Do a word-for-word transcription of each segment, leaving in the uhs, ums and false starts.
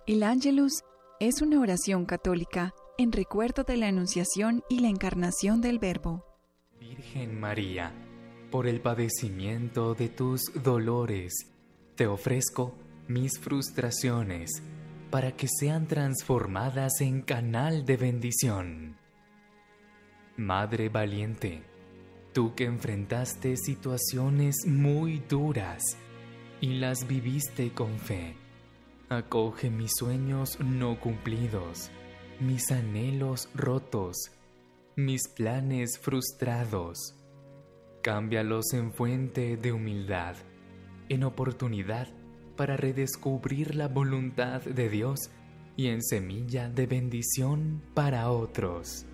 El Ángelus es una oración católica en recuerdo de la Anunciación y la Encarnación del Verbo. Virgen María, por el padecimiento de tus dolores, te ofrezco mis frustraciones para que sean transformadas en canal de bendición. Madre valiente, tú que enfrentaste situaciones muy duras y las viviste con fe, acoge mis sueños no cumplidos, mis anhelos rotos, mis planes frustrados. Cámbialos en fuente de humildad, en oportunidad para redescubrir la voluntad de Dios y en semilla de bendición para otros.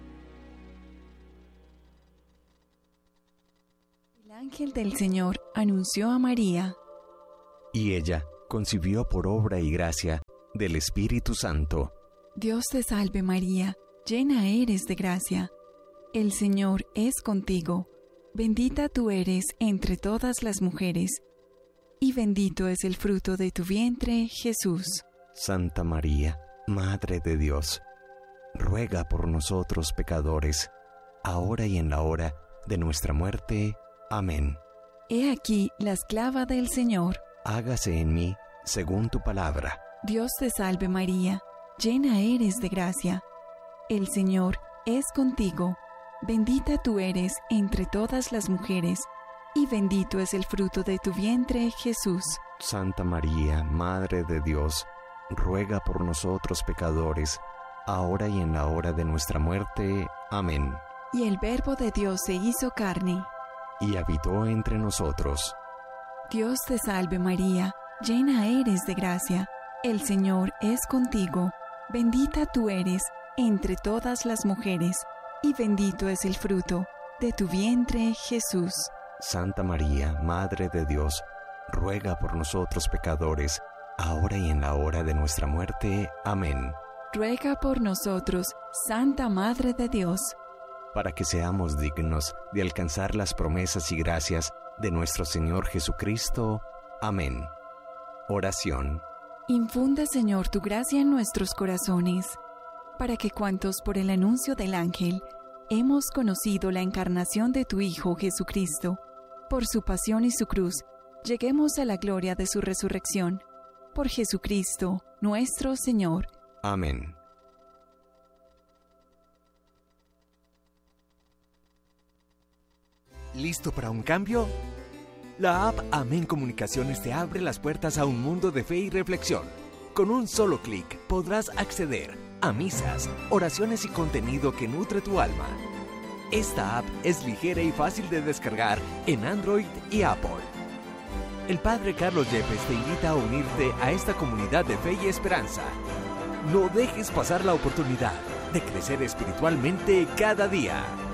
El ángel del Señor anunció a María, y ella concibió por obra y gracia del Espíritu Santo. Dios te salve María, llena eres de gracia. El Señor es contigo. Bendita tú eres entre todas las mujeres, y bendito es el fruto de tu vientre, Jesús. Santa María, Madre de Dios, ruega por nosotros pecadores, ahora y en la hora de nuestra muerte. Amén. He aquí la esclava del Señor. Hágase en mí según tu palabra. Dios te salve María, llena eres de gracia. El Señor es contigo. Bendita tú eres entre todas las mujeres, y bendito es el fruto de tu vientre, Jesús. Santa María, Madre de Dios, ruega por nosotros pecadores, ahora y en la hora de nuestra muerte. Amén. Y el Verbo de Dios se hizo carne, y habitó entre nosotros. Dios te salve María, llena eres de gracia. El Señor es contigo. Bendita tú eres entre todas las mujeres, y bendito es el fruto de tu vientre, Jesús. Santa María, Madre de Dios, ruega por nosotros pecadores, ahora y en la hora de nuestra muerte. Amén. Ruega por nosotros, Santa Madre de Dios, para que seamos dignos de alcanzar las promesas y gracias de nuestro Señor Jesucristo. Amén. Oración. Infunde, Señor, tu gracia en nuestros corazones, para que cuantos por el anuncio del ángel hemos conocido la encarnación de tu Hijo Jesucristo, por su pasión y su cruz, lleguemos a la gloria de su resurrección. Por Jesucristo, nuestro Señor. Amén. ¿Listo para un cambio? La app Amén Comunicaciones te abre las puertas a un mundo de fe y reflexión. Con un solo clic podrás acceder a misas, oraciones y contenido que nutre tu alma. Esta app es ligera y fácil de descargar en Android y Apple. El Padre Carlos Yepes te invita a unirte a esta comunidad de fe y esperanza. No dejes pasar la oportunidad de crecer espiritualmente cada día.